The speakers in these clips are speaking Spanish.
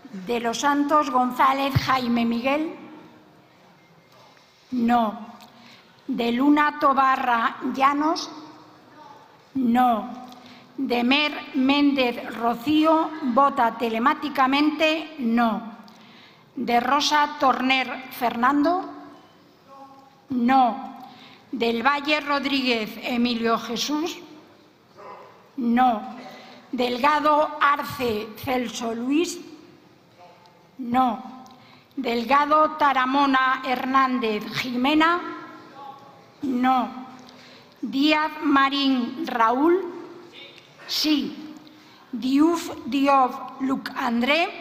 De los Santos González Jaime Miguel. No. De Luna Tobarra Llanos. No. De Mer Méndez Rocío, vota telemáticamente no. De Rosa Torner Fernando. No. Del Valle Rodríguez Emilio Jesús. No. Delgado Arce Celso Luis. No. Delgado Taramona Hernández Jimena. No. Díaz Marín Raúl. Sí. Diouf Diop Luc André.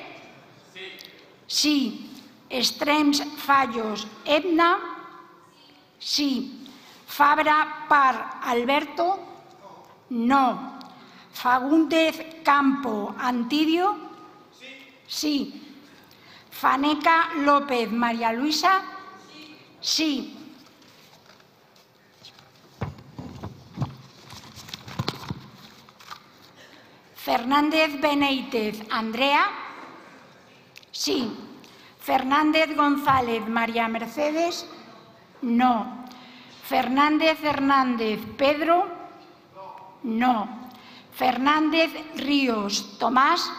Sí. Estrems Fallos Edna. Sí. Fabra Par Alberto. No. Fagúndez Campo Antidio. Sí. Faneca López María Luisa. Sí. Fernández Beneítez Andrea. Sí. Fernández González María Mercedes. No. Fernández Hernández Pedro. No. Fernández Ríos Tomás.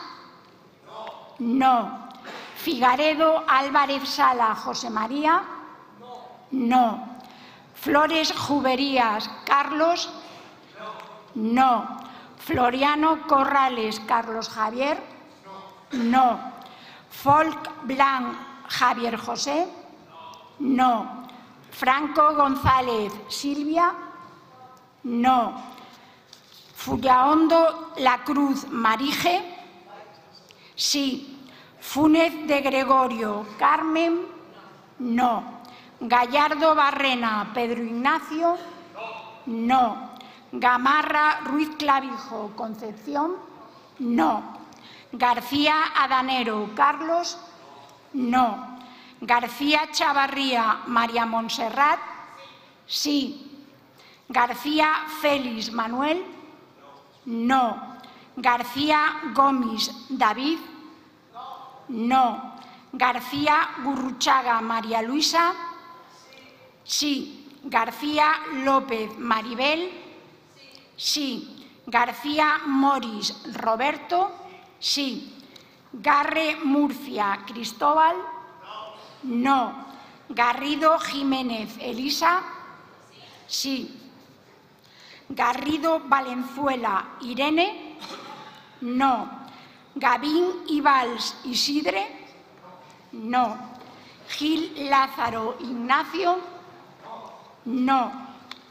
No. Figaredo Álvarez Sala José María. No. Flores Juberías Carlos. No. Floriano Corrales Carlos Javier. No. Folk Blanc Javier José. No. Franco González Silvia. No. Fullaondo La Cruz Marije. Sí. Funes de Gregorio Carmen. No. Gallardo Barrena Pedro Ignacio. No. Gamarra Ruiz Clavijo Concepción. No. García Adanero Carlos. No. García Chavarría María Montserrat. Sí. García Félix Manuel. No. García Gómez David. No. García Gurruchaga María Luisa. Sí. García López Maribel. Sí. García Moris Roberto. Sí. Garre Murcia Cristóbal. No. Garrido Jiménez Elisa. Sí. Garrido Valenzuela Irene. No. Gavín Ibals Isidre. No. Gil Lázaro Ignacio. No.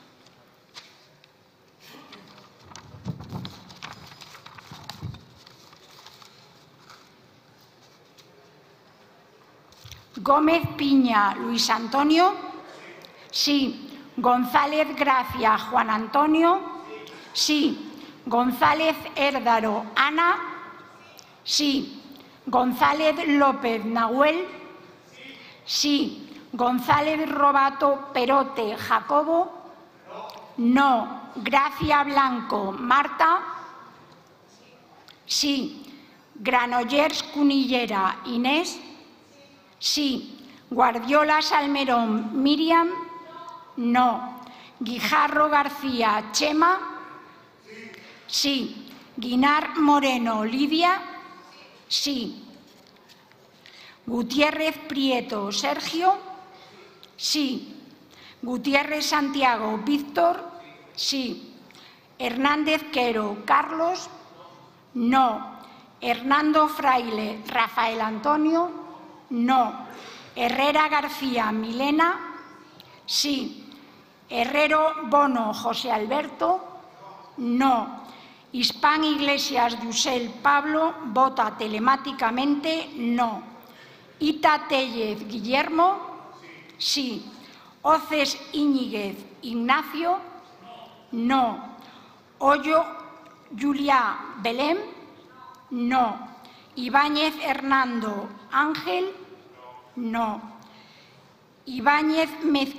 Gómez Piña Luis Antonio. Sí. González Gracia Juan Antonio. Sí. González Hérdaro Ana. Sí. González López Nahuel. Sí. González Robato Perote Jacobo. No. Gracia Blanco Marta. Sí. Granollers Cunillera Inés. Sí. Guardiola Salmerón Miriam. No. Guijarro García Chema. Sí. Guinar Moreno Lidia. Sí. Gutiérrez Prieto Sergio. Sí. Gutiérrez Santiago Víctor. Sí. Hernández Quero Carlos. No. Hernando Fraile Rafael Antonio. No. Herrera García Milena. Sí. Herrero Bono José Alberto. No. Hispán Iglesias Yusel Pablo, vota telemáticamente no. Ita Tellez Guillermo. Sí. Oces Íñiguez Ignacio. No. Hoyo Juliá Belén. No. Ibáñez Hernando Ángel. No. Ibáñez Mezquita